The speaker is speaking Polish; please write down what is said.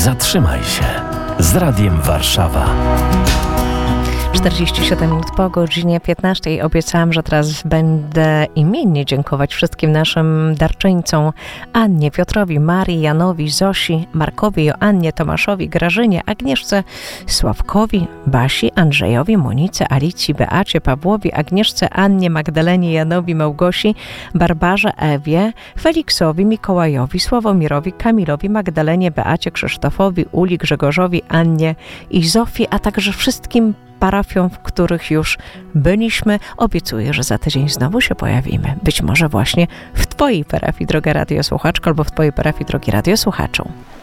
Zatrzymaj się z Radiem Warszawa. 47 minut po godzinie 15. Obiecałam, że teraz będę imiennie dziękować wszystkim naszym darczyńcom: Annie, Piotrowi, Marii, Janowi, Zosi, Markowi, Joannie, Tomaszowi, Grażynie, Agnieszce, Sławkowi, Basi, Andrzejowi, Monice, Alicji, Beacie, Pawłowi, Agnieszce, Annie, Magdalenie, Janowi, Małgosi, Barbarze, Ewie, Feliksowi, Mikołajowi, Sławomirowi, Kamilowi, Magdalenie, Beacie, Krzysztofowi, Uli, Grzegorzowi, Annie i Zofii, a także wszystkim parafiom, w których już byliśmy. Obiecuję, że za tydzień znowu się pojawimy. Być może właśnie w Twojej parafii, droga radiosłuchaczko, albo w Twojej parafii, drogi radiosłuchaczu.